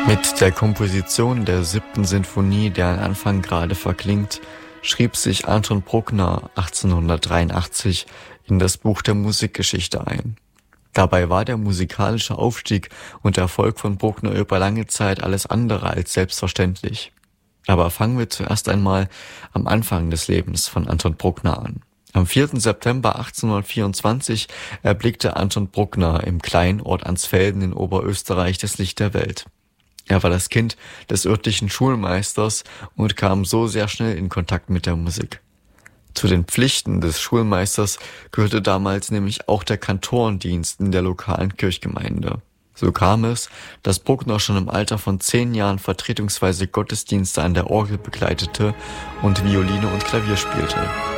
Mit der Komposition der 7. Sinfonie, deren Anfang gerade verklingt, schrieb sich Anton Bruckner 1883 in das Buch der Musikgeschichte ein. Dabei war der musikalische Aufstieg und Erfolg von Bruckner über lange Zeit alles andere als selbstverständlich. Aber fangen wir zuerst einmal am Anfang des Lebens von Anton Bruckner an. Am 4. September 1824 erblickte Anton Bruckner im kleinen Ort Ansfelden in Oberösterreich das Licht der Welt. Er war das Kind des örtlichen Schulmeisters und kam so sehr schnell in Kontakt mit der Musik. Zu den Pflichten des Schulmeisters gehörte damals nämlich auch der Kantorendienst in der lokalen Kirchgemeinde. So kam es, dass Bruckner schon im Alter von 10 Jahren vertretungsweise Gottesdienste an der Orgel begleitete und Violine und Klavier spielte.